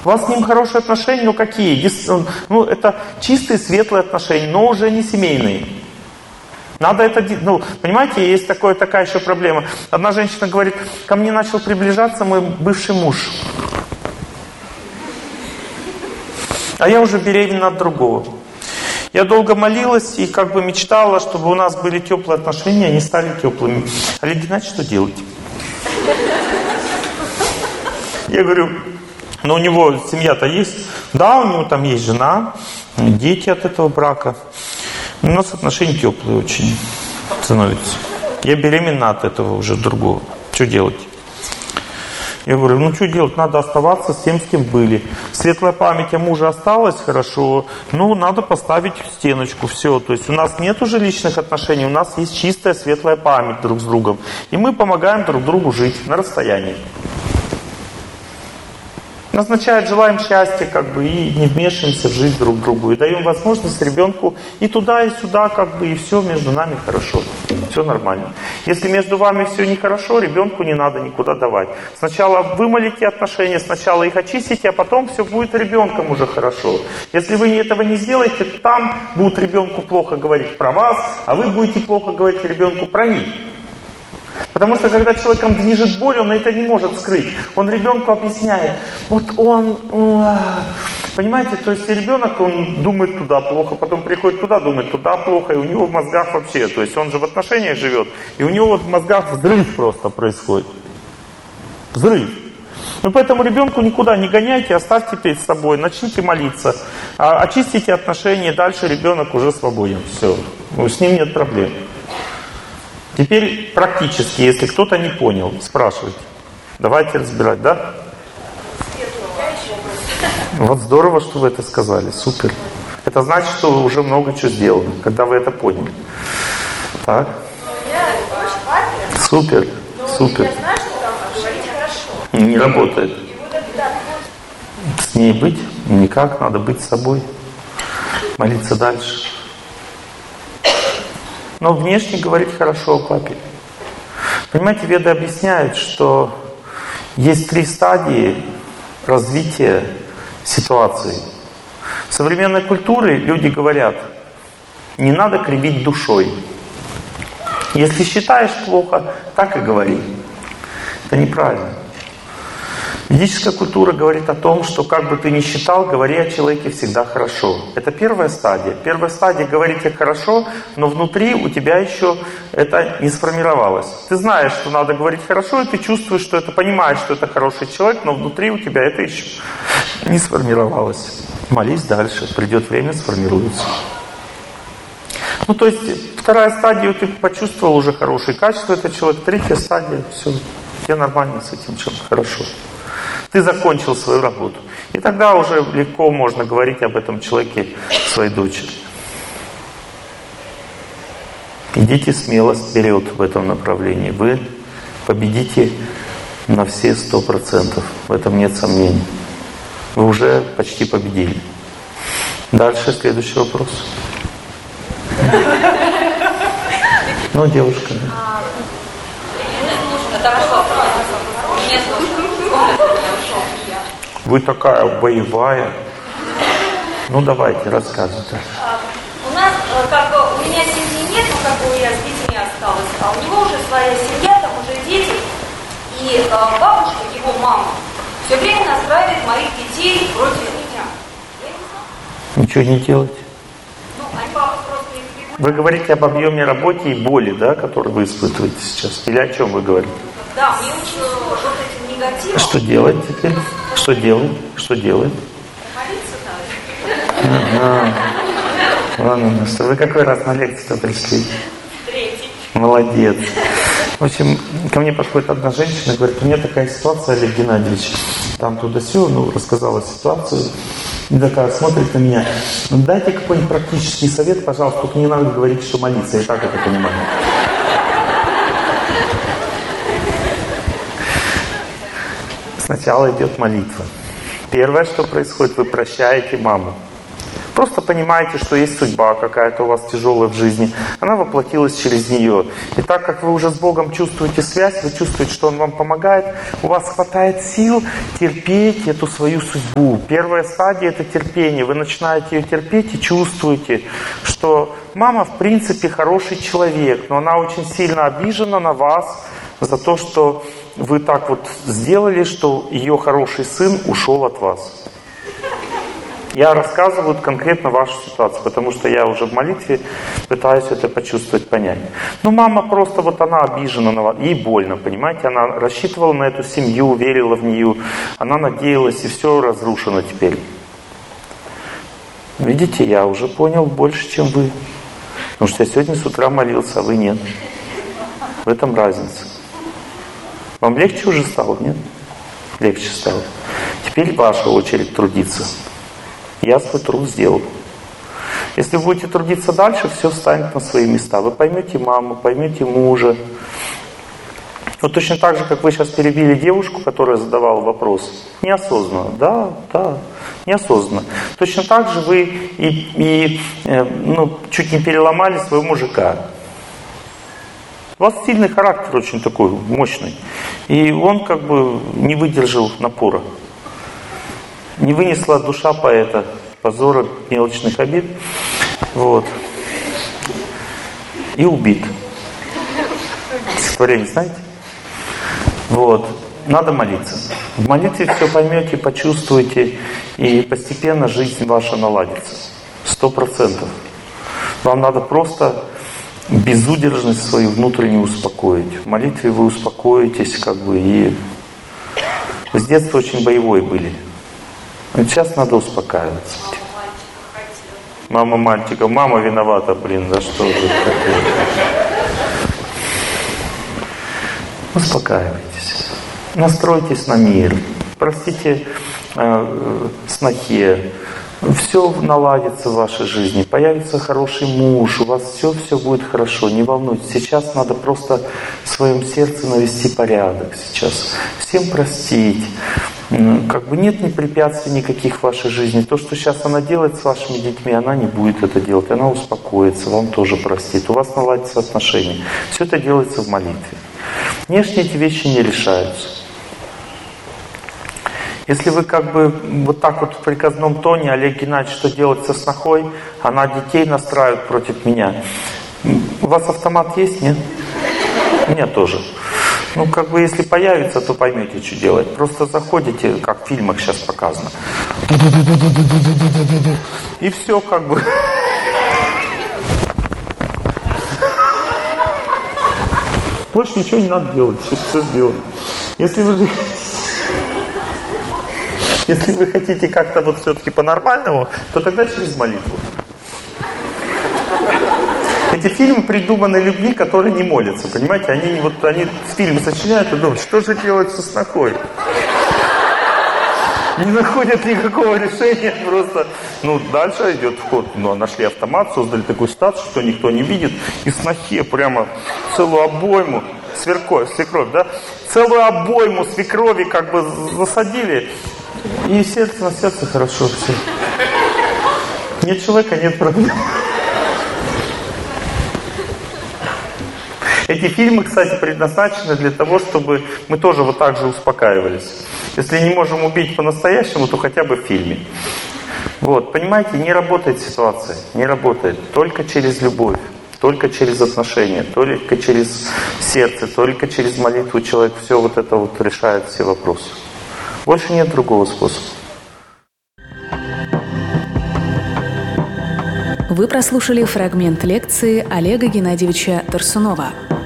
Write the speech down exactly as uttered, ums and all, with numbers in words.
У вас с ним хорошие отношения, ну какие? Ну, это чистые, светлые отношения, но уже не семейные. Надо это, ну, понимаете, есть такое, такая еще проблема. Одна женщина говорит, ко мне начал приближаться мой бывший муж. А я уже беременна от другого. Я долго молилась и как бы мечтала, чтобы у нас были теплые отношения, они стали теплыми. Олег Геннадьевич, что делать? Я говорю, ну у него семья-то есть? Да, у него там есть жена, дети от этого брака. У нас отношения теплые очень становятся. Я беременна от этого уже другого. Что делать? Я говорю, ну что делать? Надо оставаться с тем, с кем были. Светлая память о муже осталась, хорошо. Ну, надо поставить стеночку, все. То есть у нас нет уже личных отношений, у нас есть чистая светлая память друг с другом. И мы помогаем друг другу жить на расстоянии. Означает, желаем счастья, как бы, и не вмешиваемся в жизнь друг другу. И даем возможность ребенку и туда, и сюда, как бы, и все между нами хорошо. Все нормально. Если между вами все нехорошо, ребенку не надо никуда давать. Сначала вымолите отношения, сначала их очистите, а потом все будет ребенком уже хорошо. Если вы этого не сделаете, там будут ребенку плохо говорить про вас, а вы будете плохо говорить ребенку про них. Потому что когда человеком движет боль, он это не может скрыть. Он ребенку объясняет. Вот он... Понимаете, то есть ребенок, он думает туда плохо, потом приходит туда, думает туда плохо, и у него в мозгах вообще, то есть он же в отношениях живет, и у него вот в мозгах взрыв просто происходит. Взрыв. Ну поэтому ребенку никуда не гоняйте, оставьте перед собой, начните молиться, очистите отношения, дальше ребенок уже свободен. Все, с ним нет проблем. Теперь практически, если кто-то не понял, спрашивайте. Давайте разбирать, да? Вот здорово, что вы это сказали, супер. Это значит, что вы уже много чего сделали, когда вы это поняли. Так? Супер, супер. Не работает. С ней быть? Никак, надо быть собой. Молиться дальше. Но внешне говорить хорошо о папе. Понимаете, веды объясняют, что есть три стадии развития ситуации. В современной культуре люди говорят, не надо кривить душой. Если считаешь плохо, так и говори. Это неправильно. Ведическая культура говорит о том, что как бы ты ни считал, говори о человеке всегда хорошо. Это первая стадия. Первая стадия — говорить о хорошо, но внутри у тебя еще это не сформировалось. Ты знаешь, что надо говорить хорошо, и ты чувствуешь, что это, понимаешь, что это хороший человек, но внутри у тебя это еще не сформировалось. Молись дальше, придет время, сформируется. Ну, то есть, вторая стадия, ты почувствовал уже хорошие качества, это человек. Третья стадия, все, тебе нормально с этим человеком, хорошо. Ты закончил свою работу. И тогда уже легко можно говорить об этом человеке своей дочери. Идите смело вперед в этом направлении. Вы победите на все сто процентов. В этом нет сомнений. Вы уже почти победили. Дальше следующий вопрос. Ну, девушка. Вы такая боевая. Ну, давайте, рассказывайте. У нас, как бы, у меня семьи нет, но как бы я с детьми осталась, а у него уже своя семья, там уже дети. И а, бабушка, его мама, все время настраивает моих детей против меня. Я не знаю. Ничего не делать. Ну, они папа просто их прибудут. Вы говорите об объеме работы и боли, да, которую вы испытываете сейчас? Или о чем вы говорите? Да, мне очень вот этим негативом. Что делать теперь? Что делать? Что делать? Молиться надо. Ага. Ладно, ну что, вы какой раз на лекцию пришли? Третий. Молодец. В общем, ко мне подходит одна женщина и говорит, у меня такая ситуация, Олег Геннадьевич, там туда-сё, ну, рассказала ситуацию, и такая смотрит на меня, ну, дайте какой-нибудь практический совет, пожалуйста, только не надо говорить, что молиться, я так это понимаю. Сначала идет молитва. Первое, что происходит, вы прощаете маму. Просто понимаете, что есть судьба какая-то у вас тяжелая в жизни. Она воплотилась через нее. И так как вы уже с Богом чувствуете связь, вы чувствуете, что Он вам помогает, у вас хватает сил терпеть эту свою судьбу. Первая стадия — это терпение. Вы начинаете ее терпеть и чувствуете, что мама в принципе хороший человек, но она очень сильно обижена на вас за то, что вы так вот сделали, что ее хороший сын ушел от вас. Я рассказываю конкретно вашу ситуацию, потому что я уже в молитве пытаюсь это почувствовать, понять. Ну, мама просто вот она обижена на вас, ей больно, понимаете? Она рассчитывала на эту семью, верила в нее, она надеялась, и все разрушено теперь. Видите, я уже понял больше, чем вы. Потому что я сегодня с утра молился, а вы нет. В этом разница. Вам легче уже стало, нет? Легче стало. Теперь ваша очередь трудиться. Я свой труд сделал. Если вы будете трудиться дальше, все встанет на свои места. Вы поймете маму, поймете мужа. Вот точно так же, как вы сейчас перебили девушку, которая задавала вопрос. Неосознанно. Да, да, неосознанно. Точно так же вы и, и э, ну, чуть не переломали своего мужика. У вас сильный характер очень такой, мощный. И он как бы не выдержал напора. Не вынесла душа поэта позора, мелочных обид. Вот. И убит. Стихотворение, знаете? Вот. Надо молиться. В молитве все поймете, почувствуете, и постепенно жизнь ваша наладится. Сто процентов. Вам надо просто безудержность свою внутреннюю успокоить. В молитве вы успокоитесь, как бы, и вы с детства очень боевой были. Сейчас надо успокаиваться. Мама мальчика, мама виновата, блин, да что вы такое? Успокаивайтесь. Настройтесь на мир. Простите э, снохе. Все наладится в вашей жизни. Появится хороший муж. У вас все-все будет хорошо. Не волнуйтесь. Сейчас надо просто в своем сердце навести порядок. Сейчас. Всем простить. Как бы нет ни препятствий никаких в вашей жизни. То, что сейчас она делает с вашими детьми, она не будет это делать. Она успокоится, вам тоже простит. У вас наладятся отношения. Все это делается в молитве. Внешне эти вещи не решаются. Если вы как бы вот так вот в приказном тоне, Олег Геннадьевич, что делать со снохой, она детей настраивает против меня. У вас автомат есть, нет? У меня тоже. Ну, как бы, если появится, то поймете, что делать. Просто заходите, как в фильмах сейчас показано. И все, как бы. Больше ничего не надо делать, все, все сделано. Если вы, если вы хотите как-то вот все-таки по-нормальному, то тогда через молитву. Эти фильмы придуманы людьми, которые не молятся, понимаете? Они вот они фильмы сочиняют и думают, что же делать со снохой? Не находят никакого решения, просто, ну, дальше идет вход. Ну, нашли автомат, создали такую ситуацию, что никто не видит, и снохе прямо целую обойму, свекровь, свекровь, да? Целую обойму свекрови как бы засадили, и сердце на сердце хорошо все. Нет человека, нет проблем. Эти фильмы, кстати, предназначены для того, чтобы мы тоже вот так же успокаивались. Если не можем убить по-настоящему, то хотя бы в фильме. Вот, понимаете, не работает ситуация, не работает. Только через любовь, только через отношения, только через сердце, только через молитву человек все вот это вот решает, все вопросы. Больше нет другого способа. Вы прослушали фрагмент лекции Олега Геннадьевича Тарсунова.